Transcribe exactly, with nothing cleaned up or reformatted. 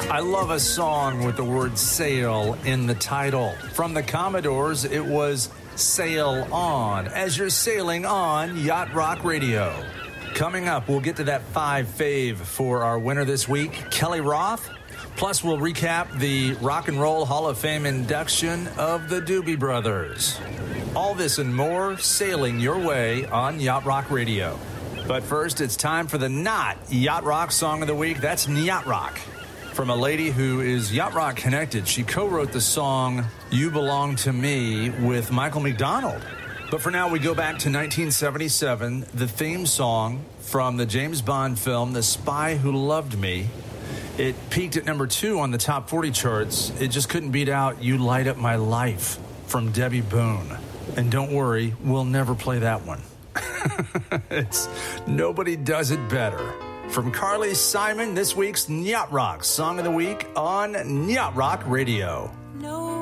I love a song with the word sail in the title. From the Commodores, it was Sail On, as you're sailing on Yacht Rock Radio. Coming up, we'll get to that five fave for our winner this week, Kelly Roth. Plus, we'll recap the Rock and Roll Hall of Fame induction of the Doobie Brothers. All this and more sailing your way on Yacht Rock Radio. But first, it's time for the not Yacht Rock Song of the Week. That's Yacht Rock. From a lady who is Yacht Rock connected. She co-wrote the song You Belong to Me with Michael McDonald. But for now, we go back to nineteen seventy-seven, the theme song from the James Bond film, The Spy Who Loved Me. It peaked at number two on the top forty charts. It just couldn't beat out You Light Up My Life from Debbie Boone. And don't worry, we'll never play that one. It's Nobody Does It Better. From Carly Simon, this week's Yacht Rock Song of the Week on Yacht Rock Radio. No.